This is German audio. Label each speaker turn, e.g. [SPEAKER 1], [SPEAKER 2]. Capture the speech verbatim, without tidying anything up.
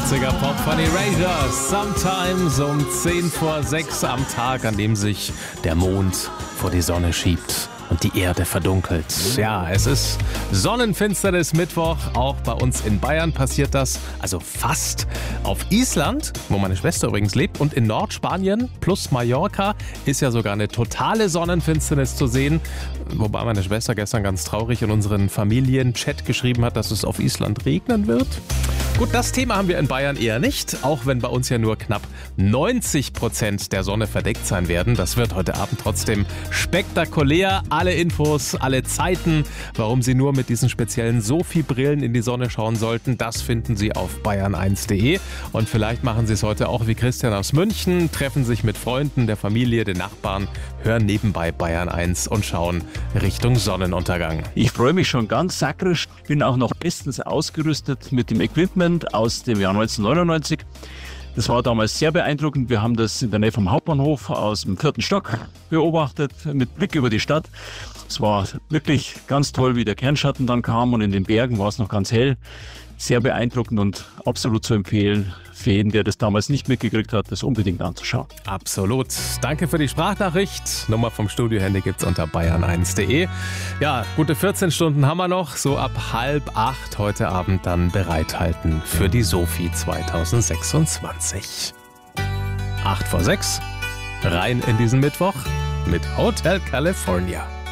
[SPEAKER 1] achtziger Pop von Erasure. Sometimes um zehn vor sechs am Tag, an dem sich der Mond vor die Sonne schiebt und die Erde verdunkelt. Ja, es ist Sonnenfinsternis Mittwoch. Auch bei uns in Bayern passiert das. Also fast. Auf Island, wo meine Schwester übrigens lebt, und in Nordspanien plus Mallorca ist ja sogar eine totale Sonnenfinsternis zu sehen. Wobei meine Schwester gestern ganz traurig in unseren Familienchat geschrieben hat, dass es auf Island regnen wird. Gut, das Thema haben wir in Bayern eher nicht, auch wenn bei uns ja nur knapp neunzig Prozent der Sonne verdeckt sein werden. Das wird heute Abend trotzdem spektakulär. Alle Infos, alle Zeiten, warum Sie nur mit diesen speziellen Sophie-Brillen in die Sonne schauen sollten, das finden Sie auf bayern eins punkt de. Und vielleicht machen Sie es heute auch wie Christian aus München, treffen sich mit Freunden, der Familie, den Nachbarn, hören nebenbei Bayern eins und schauen Richtung Sonnenuntergang.
[SPEAKER 2] Ich freue mich schon ganz sakrisch, bin auch noch bestens ausgerüstet mit dem Equipment aus dem Jahr neunzehnhundertneunundneunzig. Das war damals sehr beeindruckend. Wir haben das in der Nähe vom Hauptbahnhof aus dem vierten Stock beobachtet, mit Blick über die Stadt. Es war wirklich ganz toll, wie der Kernschatten dann kam, und in den Bergen war es noch ganz hell. Sehr beeindruckend und absolut zu empfehlen, für jeden, der das damals nicht mitgekriegt hat, das unbedingt anzuschauen.
[SPEAKER 1] Absolut. Danke für die Sprachnachricht. Nummer vom Studiohandy gibt's unter bayern eins punkt de. Ja, gute vierzehn Stunden haben wir noch. So ab halb acht heute Abend dann bereithalten für die Sophie zweitausendsechsundzwanzig. Acht vor sechs. Rein in diesen Mittwoch mit Hotel California.